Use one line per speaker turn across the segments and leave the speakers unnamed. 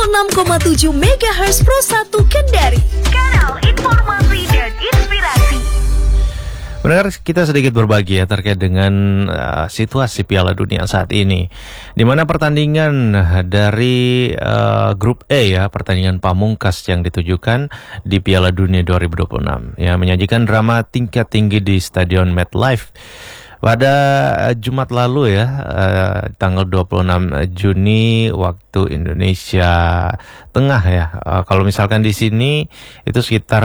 106,7 MHz Pro 1 Kendari. Kanal informasi dan inspirasi.
Benar, kita sedikit berbagi ya terkait dengan situasi Piala Dunia saat ini, di mana pertandingan dari grup E ya, pertandingan pamungkas yang ditujukan di Piala Dunia 2026 ya, menyajikan drama tingkat tinggi di Stadion MetLife pada Jumat lalu ya, tanggal 26 Juni waktu Indonesia Tengah ya. Kalau misalkan di sini itu sekitar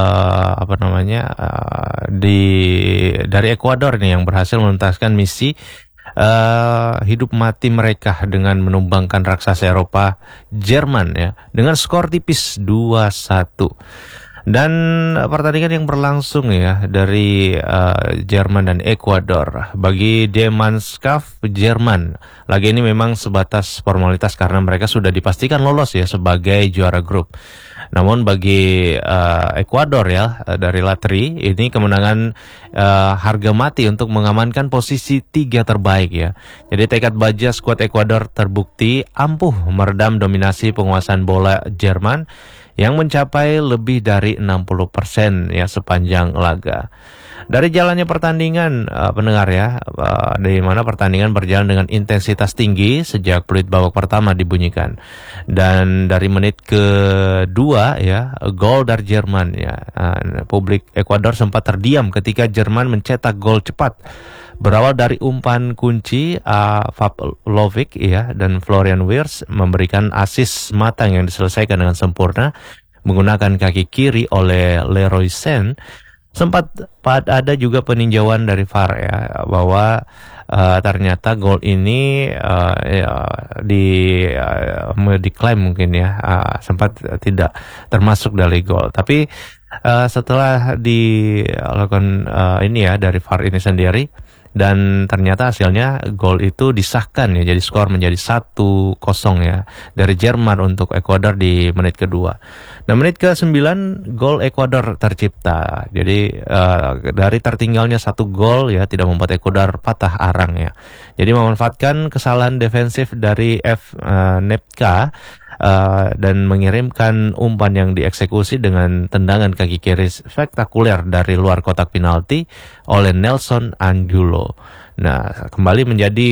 dari Ekuador nih yang berhasil menuntaskan misi hidup mati mereka dengan menumbangkan raksasa Eropa Jerman ya dengan skor tipis 2-1. Dan pertandingan yang berlangsung ya dari Jerman dan Ekuador, bagi Die Mannschaft Jerman lagi ini memang sebatas formalitas karena mereka sudah dipastikan lolos ya sebagai juara grup. Namun bagi Ekuador ya, dari Latri ini kemenangan harga mati untuk mengamankan posisi 3 terbaik ya. Jadi tekad baja skuad Ekuador terbukti ampuh meredam dominasi penguasaan bola Jerman yang mencapai lebih dari 60% ya sepanjang laga. Dari jalannya pertandingan, pendengar ya, di mana pertandingan berjalan dengan intensitas tinggi sejak peluit babak pertama dibunyikan. Dan dari menit kedua ya, gol dari Jerman ya, publik Ekuador sempat terdiam ketika Jerman mencetak gol cepat. Berawal dari umpan kunci Pavlovic ya, dan Florian Wirtz memberikan asis matang yang diselesaikan dengan sempurna menggunakan kaki kiri oleh Leroy Sane. Sempat ada juga peninjauan dari VAR ya, bahwa ternyata gol ini diklaim mungkin ya, sempat tidak termasuk dari gol. Tapi setelah dilakukan ini ya dari VAR ini sendiri, dan ternyata hasilnya gol itu disahkan ya, jadi skor menjadi 1-0 ya dari Jerman untuk Ekuador di menit kedua. Nah, menit ke-9 gol Ekuador tercipta. Jadi dari tertinggalnya 1 gol ya tidak membuat Ekuador patah arang ya. Jadi memanfaatkan kesalahan defensif dari Nepka dan mengirimkan umpan yang dieksekusi dengan tendangan kaki kiri spektakuler dari luar kotak penalti oleh Nelson Angulo. Nah, kembali menjadi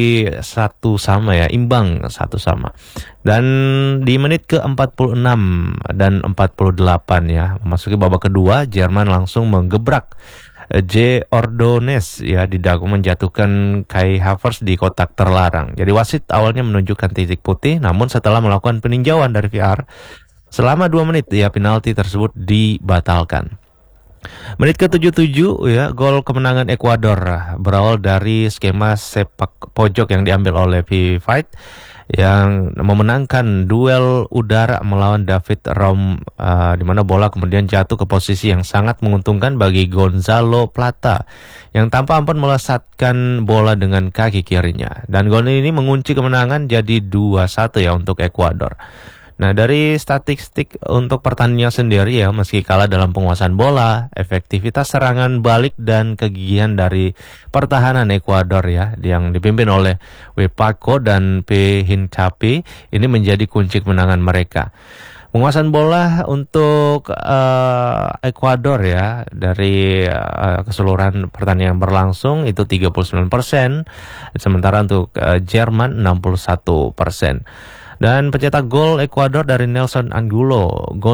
1-1 ya, imbang 1-1. Dan di menit ke-46 dan 48 ya, memasuki babak kedua, Jerman langsung menggebrak J. Ordonez ya, didakwa menjatuhkan Kai Havertz di kotak terlarang. Jadi wasit awalnya menunjukkan titik putih, namun setelah melakukan peninjauan dari VAR selama 2 menit ya, penalti tersebut dibatalkan. Menit ke-77 ya, gol kemenangan Ekuador berawal dari skema sepak pojok yang diambil oleh Fight yang memenangkan duel udara melawan David Raum, di mana bola kemudian jatuh ke posisi yang sangat menguntungkan bagi Gonzalo Plata yang tanpa ampun melesatkan bola dengan kaki kirinya, dan gol ini mengunci kemenangan jadi 2-1 ya untuk Ekuador. Nah, dari statistik untuk pertandingan sendiri ya, meski kalah dalam penguasaan bola, efektivitas serangan balik dan kegigihan dari pertahanan Ekuador ya, yang dipimpin oleh Paco dan P. Hincapi, ini menjadi kunci kemenangan mereka. Penguasaan bola untuk Ekuador ya, dari keseluruhan pertandingan berlangsung itu 39%, sementara untuk Jerman 61%. Dan pencetak gol Ekuador dari Nelson Angulo.